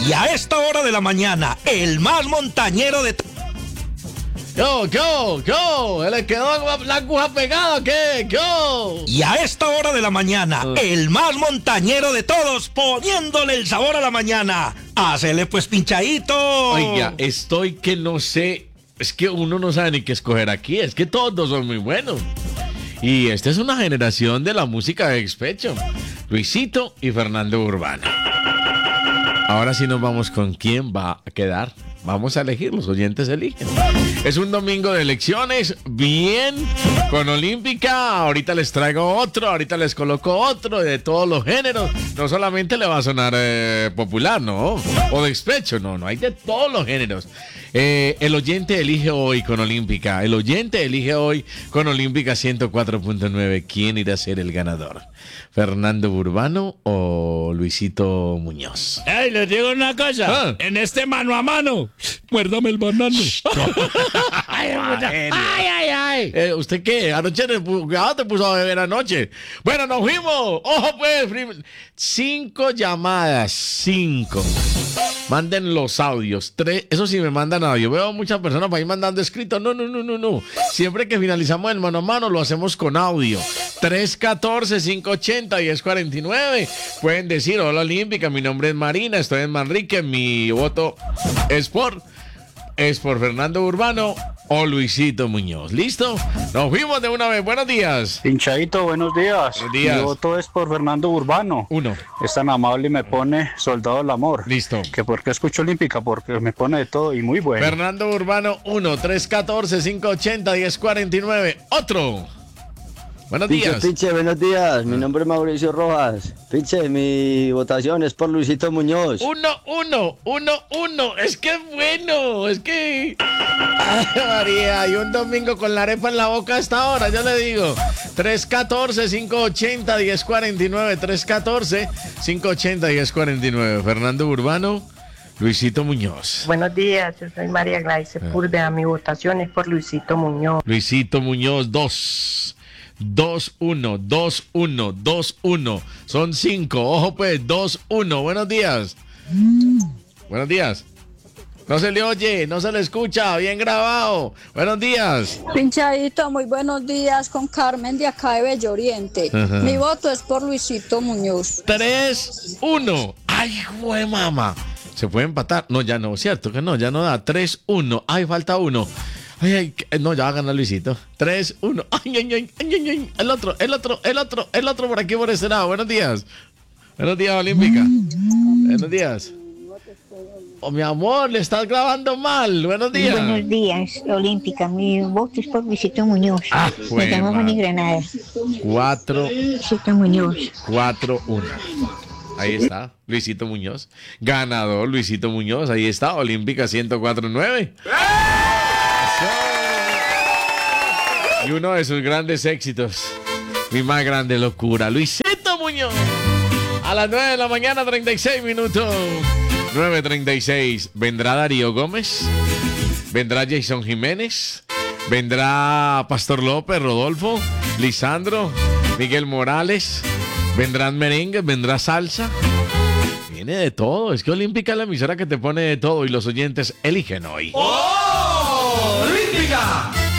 Y a esta hora de la mañana, el más montañero de... ¿Qué? ¿Le quedó la aguja pegada? ¿Qué? Y a esta hora de la mañana, el más montañero de todos, poniéndole el sabor a la mañana. Hacele pues pinchadito. Oiga, estoy que no sé. Es que uno no sabe ni qué escoger aquí. Es que todos son muy buenos. Y esta es una generación de la música de despecho. Luisito y Fernando Urbano. Ahora sí nos vamos con quién va a quedar. Vamos a elegir, los oyentes eligen. Es un domingo de elecciones, bien, con Olímpica. Ahorita les traigo otro, ahorita les coloco otro de todos los géneros. No solamente le va a sonar popular, ¿no? O despecho, no, hay de todos los géneros. El oyente elige hoy con Olímpica. El oyente elige hoy con Olímpica 104.9. ¿Quién irá a ser el ganador? ¿Fernando Urbano o Luisito Muñoz? ¡Ey, les digo una cosa! En este mano a mano, muérdame el banano. ¡Ay! ¿Usted qué? Anoche te puso a beber anoche. Bueno, nos fuimos. Ojo pues, 5 llamadas, 5. Manden los audios. 3, eso sí me mandan audio. Veo muchas personas para ir mandando escrito. No. Siempre que finalizamos el mano a mano lo hacemos con audio. 314-580-1049. Pueden decir: hola Olímpica, mi nombre es Marina, estoy en Manrique, mi voto es por Fernando Urbano o Luisito Muñoz. ¿Listo? Nos fuimos de una vez. Buenos días. Pinchadito, buenos días. Buenos días. Mi voto es por Fernando Urbano. 1. Es tan amable y me pone Soldado del Amor. Listo. ¿Que por qué escucho Olímpica? Porque me pone de todo y muy bueno. Fernando Urbano 1, 314-580-1049. Otro. Buenos días. Pinche, buenos días. Mi nombre es Mauricio Rojas. Pinche, mi votación es por Luisito Muñoz. 1. Es que es bueno. Es que... Ay, María, y un domingo con la arepa en la boca hasta ahora, yo le digo. 314-580-1049. 314-580-1049. Fernando Urbano, Luisito Muñoz. Buenos días, yo soy María Gladys Sepúlveda. Mi votación es por Luisito Muñoz. Luisito Muñoz, 2-1. Son 5. Ojo pues, 2-1. Buenos días. Buenos días. No se le oye, no se le escucha. Bien grabado. Buenos días. Pinchadito, muy buenos días con Carmen de acá de Bello Oriente. Mi voto es por Luisito Muñoz. 3-1. Ay, güey, mamá. ¿Se puede empatar? No, ya no, ¿cierto que no? Ya no da. 3-1. Ay, falta uno. Ay, no, ya va a ganar Luisito. 3-1. Ay. El otro por aquí, por este lado. Buenos días. Buenos días, Olímpica. Buenos días. Oh, mi amor, le estás grabando mal. Buenos días. Buenos días, Olímpica. Mi voto es por Luisito Muñoz. Me llamo Juan y Granada. 4. Luisito Muñoz. 4-1. Ahí está, Luisito Muñoz. Ganador, Luisito Muñoz. Ahí está, Olímpica 104.9. Y uno de sus grandes éxitos, mi más grande locura, Luisito Muñoz. A las 9 de la mañana, 36 minutos. 9:36. ¿Vendrá Darío Gómez? ¿Vendrá Jason Jiménez? ¿Vendrá Pastor López, Rodolfo, Lisandro, Miguel Morales? ¿Vendrán merengues? ¿Vendrá salsa? Viene de todo. Es que Olímpica es la emisora que te pone de todo y los oyentes eligen hoy. ¡Oh! ¡Olímpica!